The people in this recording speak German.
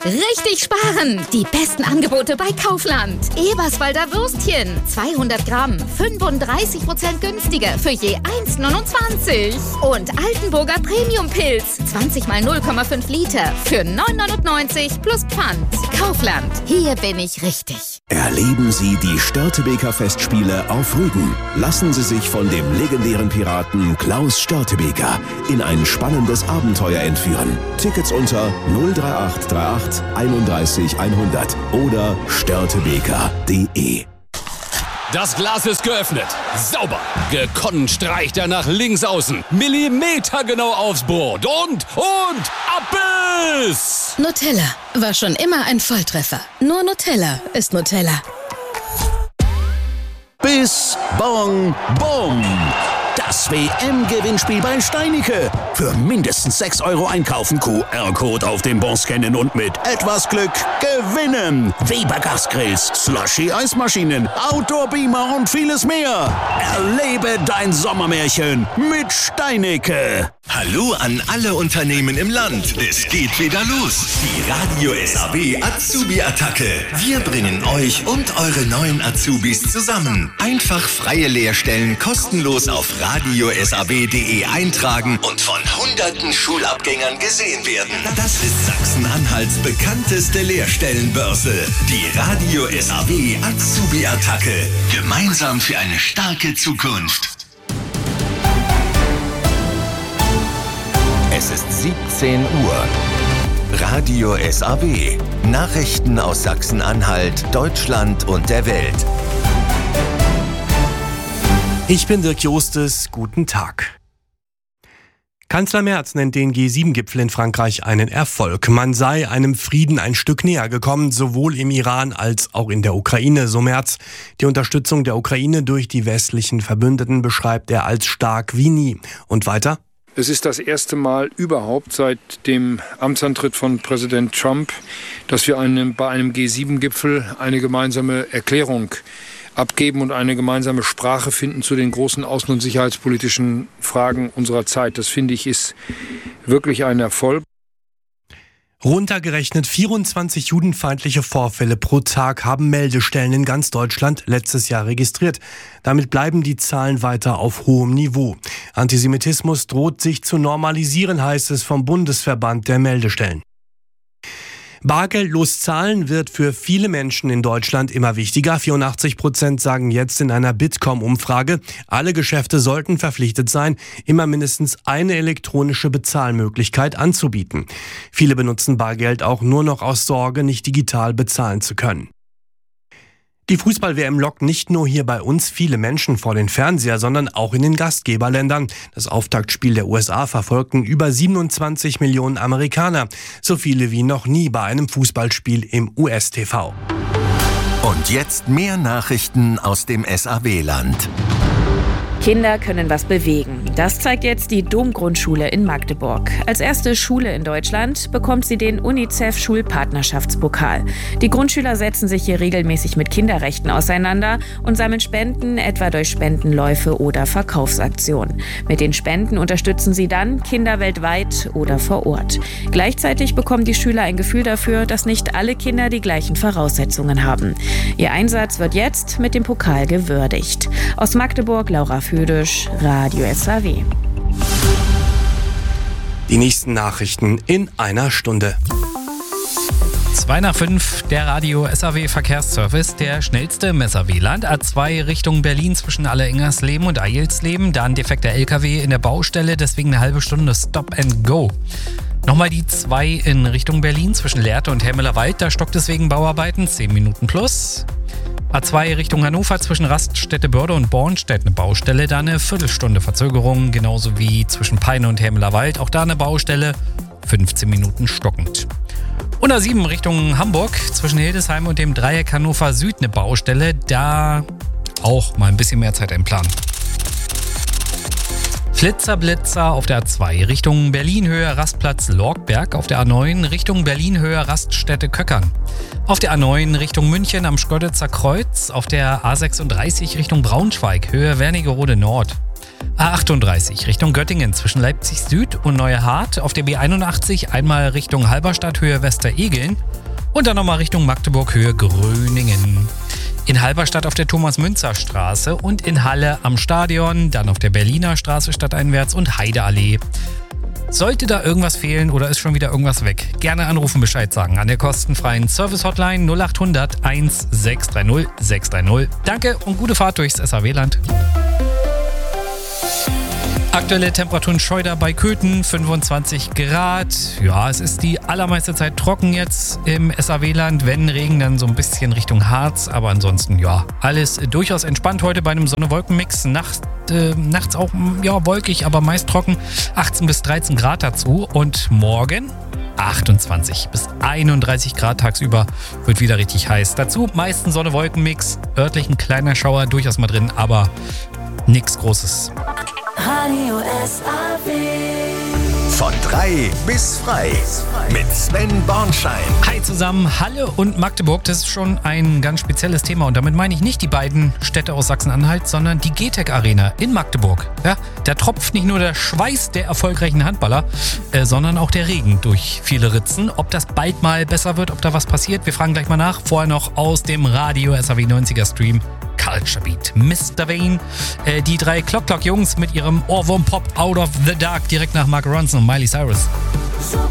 Richtig sparen! Die besten Angebote bei Kaufland. Eberswalder Würstchen, 200 Gramm, 35% günstiger für je 1,29. Und Altenburger Premium-Pilz, 20 mal 0,5 Liter für 9,99 plus Pfand. Kaufland, hier bin ich richtig. Erleben Sie die Störtebeker Festspiele auf Rügen. Lassen Sie sich von dem legendären Piraten Klaus Störtebeker in ein spannendes Abenteuer entführen. Tickets unter 03838 31 100 oder störtebeker.de. Das Glas ist geöffnet. Sauber. Gekonnt streicht er nach links außen. Millimetergenau aufs Brot. Und ab ist! Nutella war schon immer ein Volltreffer. Nur Nutella ist Nutella. Bis, Bong, Bumm. Das WM-Gewinnspiel bei Steinicke. Für mindestens 6 € einkaufen, QR-Code auf dem Bon scannen und mit etwas Glück gewinnen. Weber Gasgrills, Slushy-Eismaschinen, Outdoor-Beamer und vieles mehr. Erlebe dein Sommermärchen mit Steinicke. Hallo an alle Unternehmen im Land. Es geht wieder los. Die Radio SAW Azubi-Attacke. Wir bringen euch und eure neuen Azubis zusammen. Einfach freie Lehrstellen kostenlos auf radiosaw.de eintragen und von hunderten Schulabgängern gesehen werden. Das ist Sachsen-Anhalts bekannteste Lehrstellenbörse. Die Radio SAW Azubi-Attacke. Gemeinsam für eine starke Zukunft. Es ist 17 Uhr. Radio SAW. Nachrichten aus Sachsen-Anhalt, Deutschland und der Welt. Ich bin Dirk Jostes. Guten Tag. Kanzler Merz nennt den G7-Gipfel in Frankreich einen Erfolg. Man sei einem Frieden ein Stück näher gekommen, sowohl im Iran als auch in der Ukraine, so Merz. Die Unterstützung der Ukraine durch die westlichen Verbündeten beschreibt er als stark wie nie. Und weiter? Es ist das erste Mal überhaupt seit dem Amtsantritt von Präsident Trump, dass wir bei einem G7-Gipfel eine gemeinsame Erklärung abgeben und eine gemeinsame Sprache finden zu den großen außen- und sicherheitspolitischen Fragen unserer Zeit. Das, finde ich, ist wirklich ein Erfolg. Runtergerechnet 24 judenfeindliche Vorfälle pro Tag haben Meldestellen in ganz Deutschland letztes Jahr registriert. Damit bleiben die Zahlen weiter auf hohem Niveau. Antisemitismus droht sich zu normalisieren, heißt es vom Bundesverband der Meldestellen. Bargeldlos zahlen wird für viele Menschen in Deutschland immer wichtiger. 84% sagen jetzt in einer Bitkom-Umfrage, alle Geschäfte sollten verpflichtet sein, immer mindestens eine elektronische Bezahlmöglichkeit anzubieten. Viele benutzen Bargeld auch nur noch aus Sorge, nicht digital bezahlen zu können. Die Fußball-WM lockt nicht nur hier bei uns viele Menschen vor den Fernseher, sondern auch in den Gastgeberländern. Das Auftaktspiel der USA verfolgten über 27 Millionen Amerikaner. So viele wie noch nie bei einem Fußballspiel im US-TV. Und jetzt mehr Nachrichten aus dem SAW-Land. Kinder können was bewegen. Das zeigt jetzt die Domgrundschule in Magdeburg. Als erste Schule in Deutschland bekommt sie den UNICEF-Schulpartnerschaftspokal. Die Grundschüler setzen sich hier regelmäßig mit Kinderrechten auseinander und sammeln Spenden, etwa durch Spendenläufe oder Verkaufsaktionen. Mit den Spenden unterstützen sie dann Kinder weltweit oder vor Ort. Gleichzeitig bekommen die Schüler ein Gefühl dafür, dass nicht alle Kinder die gleichen Voraussetzungen haben. Ihr Einsatz wird jetzt mit dem Pokal gewürdigt. Aus Magdeburg, Laura Füdisch, Radio SAW. Die nächsten Nachrichten in einer Stunde. 2:05, der Radio SAW Verkehrsservice, der schnellste im SAW-Land. A2 Richtung Berlin zwischen Alleringersleben und Eilsleben. Dann defekter LKW in der Baustelle, deswegen eine halbe Stunde Stop and Go. Nochmal die 2 in Richtung Berlin zwischen Lehrte und Hemmelerwald. Da stockt es wegen Bauarbeiten, 10 Minuten plus. A2 Richtung Hannover zwischen Raststätte-Börde und Bornstedt eine Baustelle, da eine Viertelstunde Verzögerung, genauso wie zwischen Peine und Hemmelerwald, auch da eine Baustelle, 15 Minuten stockend. Und A7 Richtung Hamburg zwischen Hildesheim und dem Dreieck Hannover Süd eine Baustelle, da auch mal ein bisschen mehr Zeit einplanen. Flitzer-Blitzer auf der A2 Richtung Berlin-Höhe Rastplatz Lorgberg, auf der A9 Richtung Berlin-Höhe Raststätte Köckern. Auf der A9 Richtung München am Schkoditzer Kreuz, auf der A36 Richtung Braunschweig Höhe Wernigerode Nord. A38 Richtung Göttingen zwischen Leipzig Süd und Neuhart. Auf der B81 einmal Richtung Halberstadt Höhe Westeregeln und dann nochmal Richtung Magdeburg Höhe Gröningen. In Halberstadt auf der Thomas-Münzer-Straße und in Halle am Stadion, dann auf der Berliner Straße stadteinwärts und Heideallee. Sollte da irgendwas fehlen oder ist schon wieder irgendwas weg, gerne anrufen, Bescheid sagen an der kostenfreien Service-Hotline 0800 1630 630. Danke und gute Fahrt durchs SAW-Land. Aktuelle Temperaturen Scheuder bei Köthen, 25 Grad. Ja, es ist die allermeiste Zeit trocken jetzt im SAW-Land. Wenn Regen, dann so ein bisschen Richtung Harz. Aber ansonsten, ja, alles durchaus entspannt heute bei einem Sonne-Wolken-Mix. Nachts auch, ja, wolkig, aber meist trocken. 18 bis 13 Grad dazu. Und morgen 28 bis 31 Grad tagsüber wird wieder richtig heiß. Dazu meistens Sonne-Wolken-Mix. Örtlich ein kleiner Schauer durchaus mal drin, aber nichts Großes. Radio SAW. Von 3 bis frei mit Sven Bornschein. Hi zusammen, Halle und Magdeburg, das ist schon ein ganz spezielles Thema und damit meine ich nicht die beiden Städte aus Sachsen-Anhalt, sondern die GTEC Arena in Magdeburg. Ja, da tropft nicht nur der Schweiß der erfolgreichen Handballer, sondern auch der Regen durch viele Ritzen. Ob das bald mal besser wird, ob da was passiert, wir fragen gleich mal nach. Vorher noch aus dem Radio SAW 90er Stream Culture Beat, Mr. Vane. Die 3 Clock-Clock-Jungs mit ihrem Ohrwurm-Pop Out of the Dark direkt nach Mark Ronson und Miley Cyrus.